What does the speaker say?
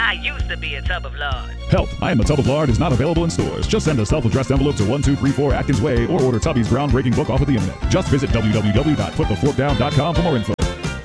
I used to be a tub of lard. Help! I Am a Tub of Lard is not available in stores. Just send a self-addressed envelope to 1234 Atkins Way or order Tubby's groundbreaking book off of the internet. Just visit www.puttheforkdown.com for more info.